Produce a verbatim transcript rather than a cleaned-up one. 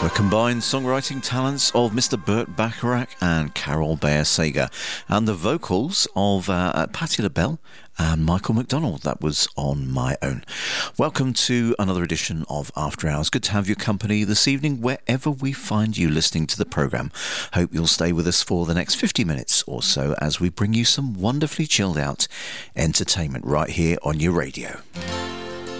The combined songwriting talents of Mister Burt Bacharach and Carol Bayer-Sager, and the vocals of uh, Patti LaBelle and Michael McDonald. That was On My Own. Welcome to another edition of After Hours. Good to have your company this evening, wherever we find you listening to the programme. Hope you'll stay with us for the next fifty minutes or so as we bring you some wonderfully chilled out entertainment right here on your radio.